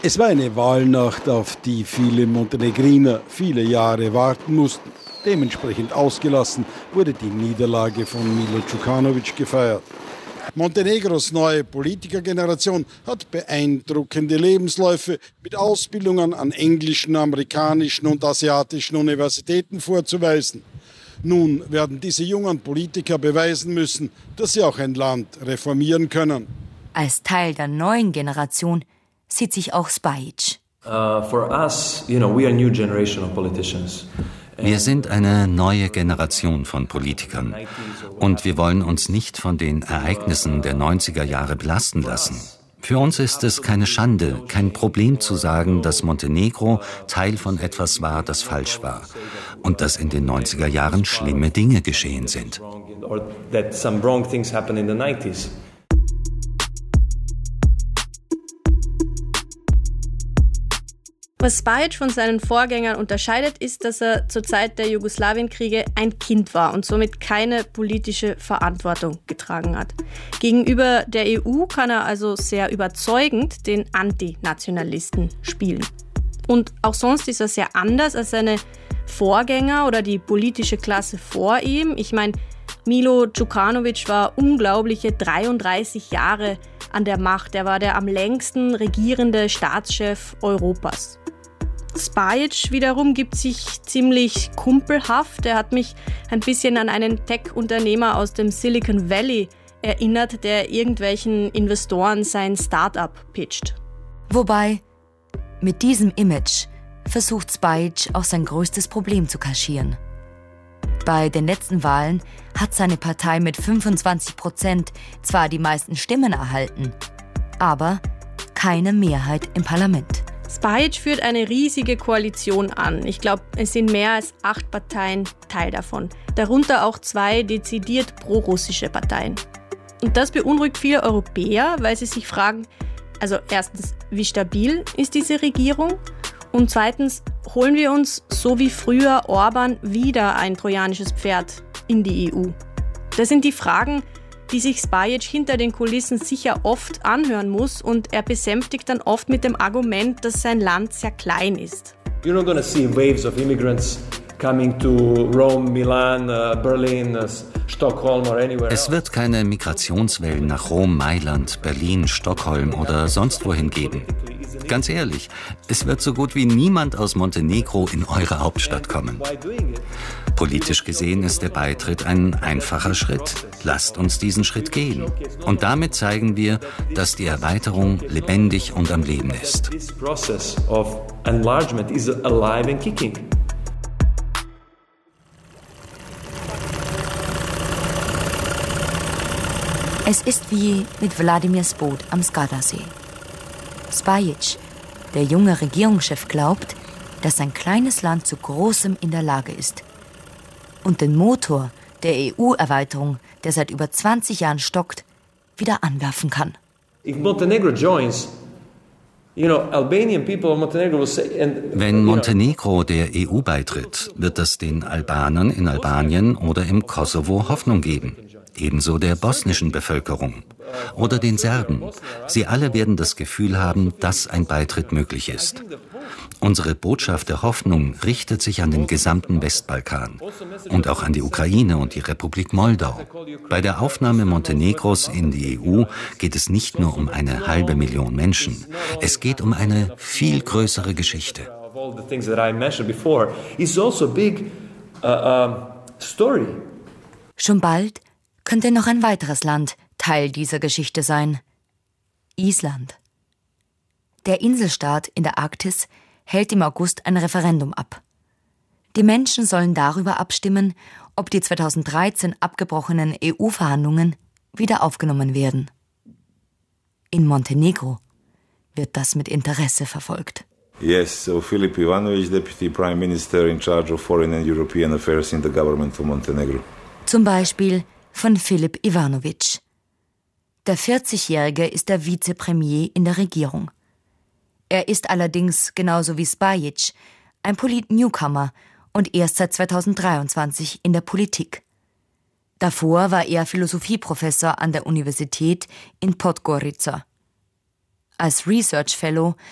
Es war eine Wahlnacht, auf die viele Montenegriner viele Jahre warten mussten. Dementsprechend ausgelassen wurde die Niederlage von Milo Djukanovic gefeiert. Montenegros neue Politikergeneration hat beeindruckende Lebensläufe mit Ausbildungen an englischen, amerikanischen und asiatischen Universitäten vorzuweisen. Nun werden diese jungen Politiker beweisen müssen, dass sie auch ein Land reformieren können. Als Teil der neuen Generation sieht sich auch Spajic. Wir sind eine neue Generation von Politikern und wir wollen uns nicht von den Ereignissen der 90er Jahre belasten lassen. Für uns ist es keine Schande, kein Problem zu sagen, dass Montenegro Teil von etwas war, das falsch war und dass in den 90er Jahren schlimme Dinge geschehen sind. Was Spajic von seinen Vorgängern unterscheidet, ist, dass er zur Zeit der Jugoslawienkriege ein Kind war und somit keine politische Verantwortung getragen hat. Gegenüber der EU kann er also sehr überzeugend den Antinationalisten spielen. Und auch sonst ist er sehr anders als seine Vorgänger oder die politische Klasse vor ihm. Ich meine, Milo Djukanovic war unglaubliche 33 Jahre an der Macht. Er war der am längsten regierende Staatschef Europas. Spajic wiederum gibt sich ziemlich kumpelhaft. Er hat mich ein bisschen an einen Tech-Unternehmer aus dem Silicon Valley erinnert, der irgendwelchen Investoren sein Start-up pitcht. Wobei, mit diesem Image versucht Spajic auch sein größtes Problem zu kaschieren. Bei den letzten Wahlen hat seine Partei mit 25% zwar die meisten Stimmen erhalten, aber keine Mehrheit im Parlament. Spajic führt eine riesige Koalition an. Ich glaube, es sind mehr als 8 Parteien Teil davon. Darunter auch 2 dezidiert pro-russische Parteien. Und das beunruhigt viele Europäer, weil sie sich fragen, also erstens, wie stabil ist diese Regierung? Und zweitens, holen wir uns, so wie früher Orban, wieder ein trojanisches Pferd in die EU? Das sind die Fragen, die sich Spajic hinter den Kulissen sicher oft anhören muss, und er besänftigt dann oft mit dem Argument, dass sein Land sehr klein ist. You're not going to see waves of immigrants coming to Rome, Milan, Berlin, Stockholm or anywhere else. Es wird keine Migrationswellen nach Rom, Mailand, Berlin, Stockholm oder sonst wohin geben. Ganz ehrlich, es wird so gut wie niemand aus Montenegro in eure Hauptstadt kommen. Politisch gesehen ist der Beitritt ein einfacher Schritt. Lasst uns diesen Schritt gehen. Und damit zeigen wir, dass die Erweiterung lebendig und am Leben ist. Es ist wie mit Wladimirs Boot am Skadasee. Spajic, der junge Regierungschef, glaubt, dass sein kleines Land zu Großem in der Lage ist und den Motor der EU-Erweiterung, der seit über 20 Jahren stockt, wieder anwerfen kann. Wenn Montenegro der EU beitritt, wird das den Albanern in Albanien oder im Kosovo Hoffnung geben. Ebenso der bosnischen Bevölkerung oder den Serben. Sie alle werden das Gefühl haben, dass ein Beitritt möglich ist. Unsere Botschaft der Hoffnung richtet sich an den gesamten Westbalkan und auch an die Ukraine und die Republik Moldau. Bei der Aufnahme Montenegros in die EU geht es nicht nur um eine 500.000 Menschen. Es geht um eine viel größere Geschichte. Schon bald könnte noch ein weiteres Land Teil dieser Geschichte sein: Island. Der Inselstaat in der Arktis hält im August ein Referendum ab. Die Menschen sollen darüber abstimmen, ob die 2013 abgebrochenen EU-Verhandlungen wieder aufgenommen werden. In Montenegro wird das mit Interesse verfolgt. Yes, so Filip Ivanovic, Deputy Prime Minister in charge of Foreign and European Affairs in the government of Montenegro. Zum Beispiel von Filip Ivanovic. Der 40-Jährige ist der Vizepremier in der Regierung. Er ist allerdings, genauso wie Spajic, ein Polit-Newcomer und erst seit 2023 in der Politik. Davor war er Philosophieprofessor an der Universität in Podgorica. Als Research Fellow